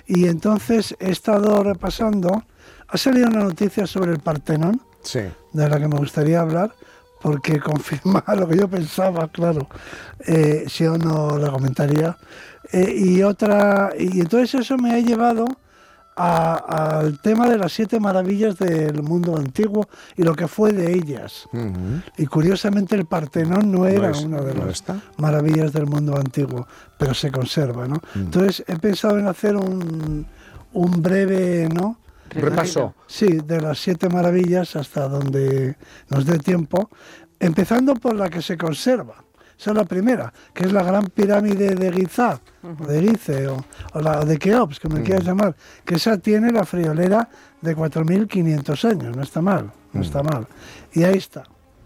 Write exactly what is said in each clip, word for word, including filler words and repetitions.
Y entonces he estado repasando, ha salido una noticia sobre el Partenón, sí. de la que me gustaría hablar, porque confirma lo que yo pensaba, claro, eh, si o no la comentaría. Eh, y otra, y entonces eso me ha llevado a, al tema de las siete maravillas del mundo antiguo y lo que fue de ellas. Uh-huh. Y curiosamente el Partenón no era no es, una de no las está. maravillas del mundo antiguo, pero se conserva, ¿no? Uh-huh. Entonces he pensado en hacer un, un breve, ¿no? Repaso. Sí, de las siete maravillas hasta donde nos dé tiempo, empezando por la que se conserva. Esa es la primera, que es la gran pirámide de Giza, uh-huh. o de Gize, o, o la de Keops, como me uh-huh. quieras llamar, que esa tiene la friolera de cuatro mil quinientos años, no está mal, no uh-huh. está mal. Y ahí está.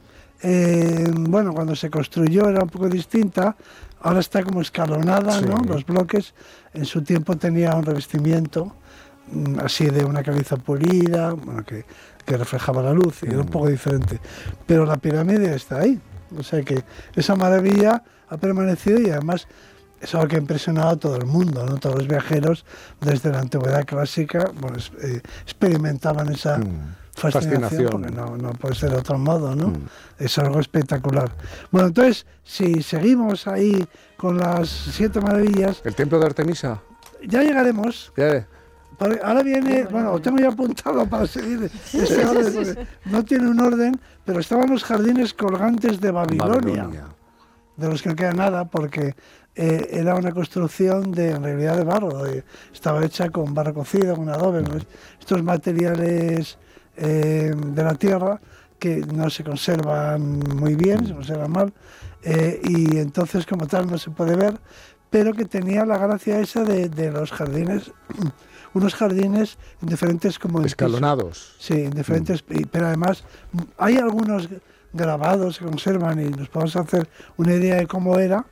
Eh, bueno, cuando se construyó era un poco distinta, ahora está como escalonada, sí. ¿no? Los bloques, en su tiempo tenía un revestimiento así de una caliza pulida, bueno, que, que reflejaba la luz, y era un poco diferente. Pero la pirámide está ahí. O sea que esa maravilla ha permanecido y además es algo que ha impresionado a todo el mundo, ¿no? Todos los viajeros desde la antigüedad clásica, bueno, eh, experimentaban esa mm, fascinación, fascinación, porque no, no puede ser de otro modo, ¿no? Mm. Es algo espectacular. Bueno, entonces, si seguimos ahí con las siete maravillas... ¿El templo de Artemisa? Ya llegaremos. Yeah. Ahora viene, bueno, lo tengo ya apuntado para seguir este orden, porque no tiene un orden, pero estaban los jardines colgantes de Babilonia, Babilonia. de los que no queda nada, porque eh, era una construcción de, en realidad, de barro, de, estaba hecha con barro cocido, con adobe, ¿no? Estos materiales eh, de la tierra que no se conservan muy bien, se conservan mal, eh, y entonces como tal no se puede ver, pero que tenía la gracia esa de, de los jardines... unos jardines en diferentes como escalonados. Sí, en diferentes, mm. pero además hay algunos grabados que conservan y nos podemos hacer una idea de cómo era,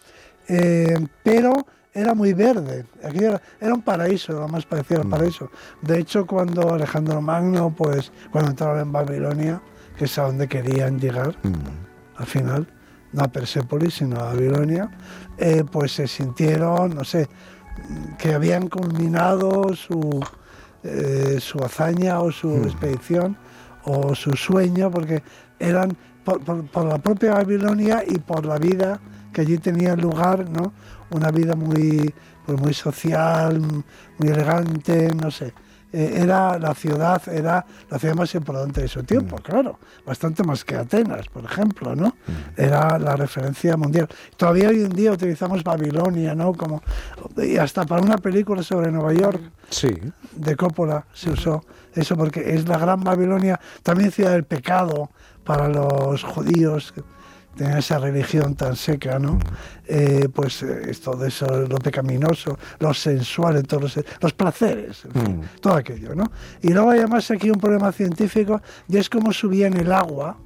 eh, pero era muy verde. Aquí era, era un paraíso, lo más parecido al mm. paraíso. De hecho, cuando Alejandro Magno, pues, cuando entraron en Babilonia, que es a donde querían llegar, mm. al final, no a Persépolis, sino a Babilonia, eh, pues se sintieron, no sé, que habían culminado su, eh, su hazaña o su mm. expedición o su sueño, porque eran por, por, por la propia Babilonia y por la vida que allí tenía lugar, ¿no? Una vida muy, pues muy social, muy elegante, no sé. Eh, era la ciudad, era la ciudad más importante de su tiempo, mm. claro, bastante más que Atenas, por ejemplo, ¿no? Mm. Era la referencia mundial. Todavía hoy en día utilizamos Babilonia, ¿no? Como, y hasta para una película sobre Nueva York, sí. de Coppola, se usó eso, porque es la gran Babilonia, también ciudad del pecado para los judíos, tener esa religión tan seca, ¿no? Eh, pues eh, todo eso, lo pecaminoso, lo sensual, todos los, los placeres, en fin, mm. todo aquello, ¿no? Y luego hay además aquí un problema científico, y es cómo subía en el agua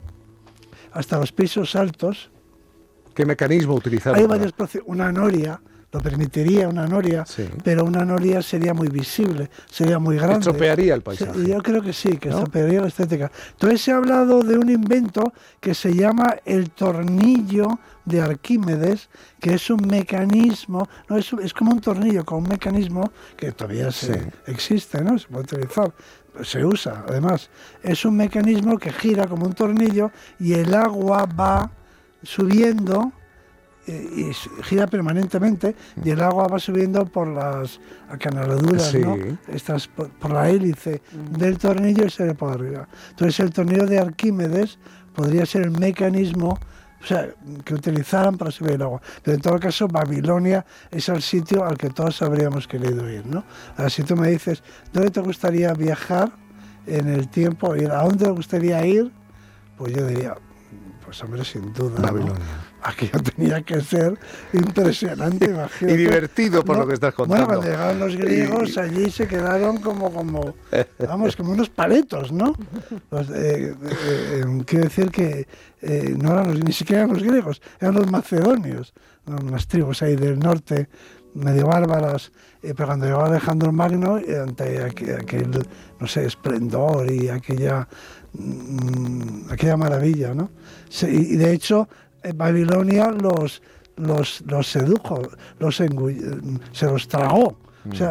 hasta los pisos altos. ¿Qué mecanismo utilizaron? Hay varios procesos, una noria, lo permitiría una noria, sí. pero una noria sería muy visible, sería muy grande. Estropearía el paisaje. Sí, yo creo que sí, que ¿no? estropearía la estética. Entonces se ha hablado de un invento que se llama el tornillo de Arquímedes, que es un mecanismo, no es, es como un tornillo con un mecanismo que todavía se, sí. existe, ¿no? Se puede utilizar, se usa además. Es un mecanismo que gira como un tornillo y el agua va subiendo y gira permanentemente y el agua va subiendo por las acanaladuras, sí. ¿no? Estas, por, por la hélice mm. del tornillo y se ve por arriba. Entonces el tornillo de Arquímedes podría ser el mecanismo, o sea, que utilizaran para subir el agua. Pero en todo caso, Babilonia es el sitio al que todos habríamos querido ir, ¿no? Ahora, si tú me dices, ¿dónde te gustaría viajar en el tiempo? ¿A dónde te gustaría ir? Pues yo diría, pues hombre, sin duda, Babilonia. ¿no? Aquello tenía que ser impresionante, imagínate. Y divertido por ¿no? lo que estás contando. Bueno, cuando llegaron los griegos, allí se quedaron como, como vamos, como unos paletos, ¿no? Pues, eh, eh, quiero decir que eh, no eran los, ni siquiera los griegos, eran los macedonios, ¿no? Unas tribus ahí del norte, medio bárbaras, eh, pero cuando llegó Alejandro Magno, eh, ante aquel, aquel, no sé, esplendor y aquella, mm, aquella maravilla, ¿no? Se, y de hecho, Babilonia los, los, los sedujo, los engull- se los tragó. O sea,